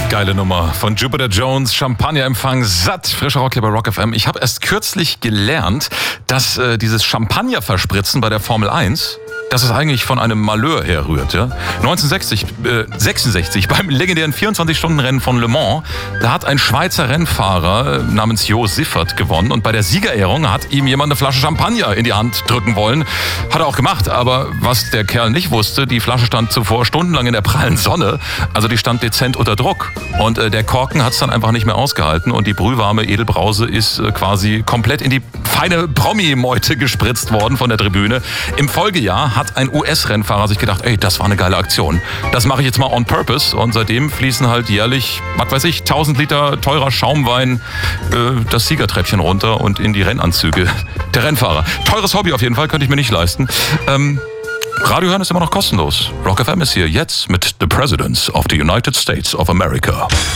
Geile Nummer von Jupiter Jones, Champagnerempfang, satt, frischer Rock hier bei Rock FM. Ich habe erst kürzlich gelernt, dass dieses Champagner-Verspritzen bei der Formel 1, dass es eigentlich von einem Malheur herrührt. Ja? 1966 beim legendären 24-Stunden-Rennen von Le Mans, da hat ein Schweizer Rennfahrer namens Jo Siffert gewonnen und bei der Siegerehrung hat ihm jemand eine Flasche Champagner in die Hand drücken wollen. Hat er auch gemacht, aber was der Kerl nicht wusste, die Flasche stand zuvor stundenlang in der prallen Sonne, also die stand dezent unter Druck. Und der Korken hat es dann einfach nicht mehr ausgehalten und die brühwarme Edelbrause ist quasi komplett in die feine Promi-Meute gespritzt worden von der Tribüne. Im Folgejahr hat ein US-Rennfahrer sich gedacht, ey, das war eine geile Aktion. Das mache ich jetzt mal on purpose. Und seitdem fließen halt jährlich, was weiß ich, 1000 Liter teurer Schaumwein das Siegertreppchen runter und in die Rennanzüge der Rennfahrer. Teures Hobby auf jeden Fall, könnte ich mir nicht leisten. Radio hören ist immer noch kostenlos. Rock FM ist hier jetzt mit The Presidents of the United States of America.